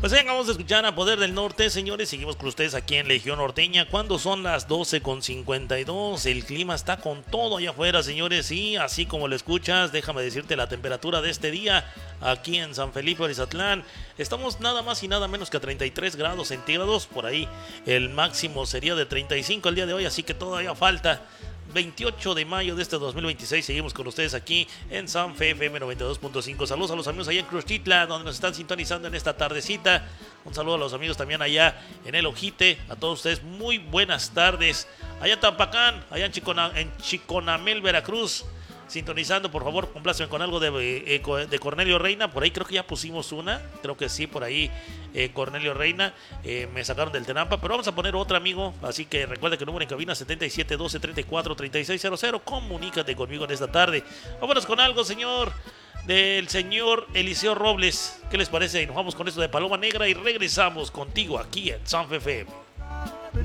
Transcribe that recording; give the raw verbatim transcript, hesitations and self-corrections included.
Pues bien, acabamos de escuchar a Poder del Norte, señores. Seguimos con ustedes aquí en Legión Norteña. Cuando son las doce con cincuenta y dos, el clima está con todo allá afuera, señores. Y así como lo escuchas, déjame decirte la temperatura de este día aquí en San Felipe Arizatlán. Estamos nada más y nada menos que a treinta y tres grados centígrados. Por ahí el máximo sería de treinta y cinco el día de hoy, así que todavía falta. veintiocho de mayo de este dos mil veintiséis, seguimos con ustedes aquí en San Fe F M noventa y dos punto cinco. Saludos a los amigos allá en Cruzchitla, donde nos están sintonizando en esta tardecita. Un saludo a los amigos también allá en El Ojite. A todos ustedes, muy buenas tardes. Allá en Tampacán, allá en, Chicona, en Chiconamel, Veracruz. Sintonizando, por favor, compláceme con algo de, eh, de Cornelio Reina. Por ahí creo que ya pusimos una. Creo que sí, por ahí eh, Cornelio Reina. Eh, me sacaron del Tenampa, pero vamos a poner otra, amigo. Así que recuerda que el número en cabina setenta y siete doce treinta y cuatro treinta y seis cero cero. Comunícate conmigo en esta tarde. Vámonos con algo, señor, del señor Eliseo Robles. ¿Qué les parece? Nos vamos con esto de Paloma Negra y regresamos contigo aquí en San F M.